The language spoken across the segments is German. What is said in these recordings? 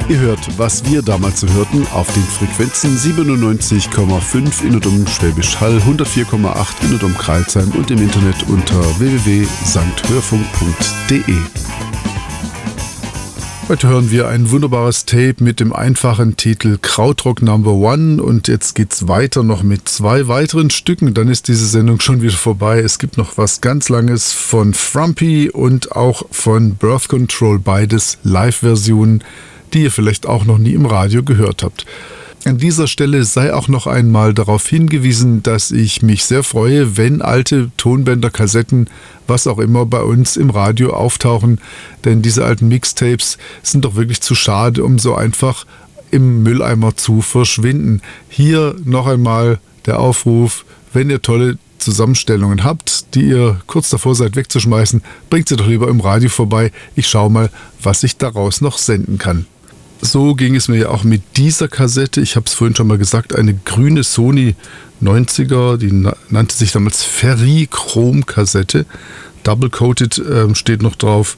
Ihr hört, was wir damals so hörten, auf den Frequenzen 97,5 in und um Schwäbisch Hall, 104,8 in und um Crailsheim und im Internet unter www.sankhörfunk.de. Heute hören wir ein wunderbares Tape mit dem einfachen Titel Krautrock Number 1 und jetzt geht's weiter noch mit 2 weiteren Stücken, dann ist diese Sendung schon wieder vorbei. Es gibt noch was ganz Langes von Frumpy und auch von Birth Control, beides Live-Versionen, die ihr vielleicht auch noch nie im Radio gehört habt. An dieser Stelle sei auch noch einmal darauf hingewiesen, dass ich mich sehr freue, wenn alte Tonbänder, Kassetten, was auch immer bei uns im Radio auftauchen, denn diese alten Mixtapes sind doch wirklich zu schade, um so einfach im Mülleimer zu verschwinden. Hier noch einmal der Aufruf, wenn ihr tolle Zusammenstellungen habt, die ihr kurz davor seid wegzuschmeißen, bringt sie doch lieber im Radio vorbei. Ich schaue mal, was ich daraus noch senden kann. So ging es mir ja auch mit dieser Kassette. Ich habe es vorhin schon mal gesagt, eine grüne Sony 90er, die nannte sich damals Ferrichrom-Kassette. Double-coated steht noch drauf.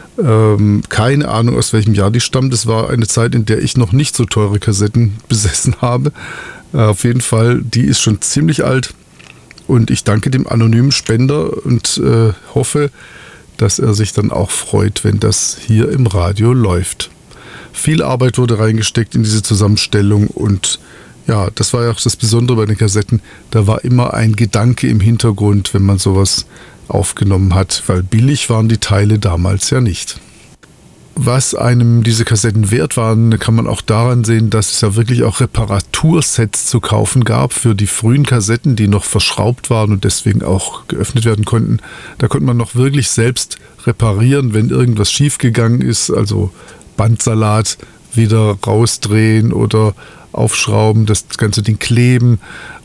Keine Ahnung, aus welchem Jahr die stammt. Das war eine Zeit, in der ich noch nicht so teure Kassetten besessen habe. Auf jeden Fall, die ist schon ziemlich alt. Und ich danke dem anonymen Spender und hoffe, dass er sich dann auch freut, wenn das hier im Radio läuft. Viel Arbeit wurde reingesteckt in diese Zusammenstellung und ja, das war ja auch das Besondere bei den Kassetten. Da war immer ein Gedanke im Hintergrund, wenn man sowas aufgenommen hat, weil billig waren die Teile damals ja nicht. Was einem diese Kassetten wert waren, kann man auch daran sehen, dass es ja wirklich auch Reparatursets zu kaufen gab für die frühen Kassetten, die noch verschraubt waren und deswegen auch geöffnet werden konnten. Da konnte man noch wirklich selbst reparieren, wenn irgendwas schiefgegangen ist, also Bandsalat wieder rausdrehen oder aufschrauben, das ganze Ding kleben.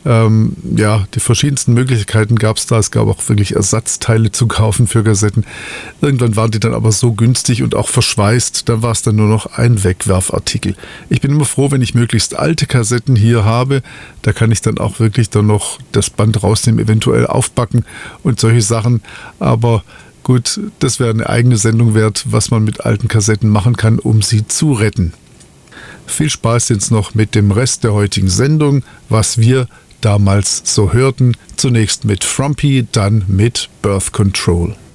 Die verschiedensten Möglichkeiten gab es da. Es gab auch wirklich Ersatzteile zu kaufen für Kassetten. Irgendwann waren die dann aber so günstig und auch verschweißt, da war es dann nur noch ein Wegwerfartikel. Ich bin immer froh, wenn ich möglichst alte Kassetten hier habe. Da kann ich dann auch wirklich dann noch das Band rausnehmen, eventuell aufbacken und solche Sachen. Aber gut, das wäre eine eigene Sendung wert, was man mit alten Kassetten machen kann, um sie zu retten. Viel Spaß jetzt noch mit dem Rest der heutigen Sendung, was wir damals so hörten. Zunächst mit Frumpy, dann mit Birth Control.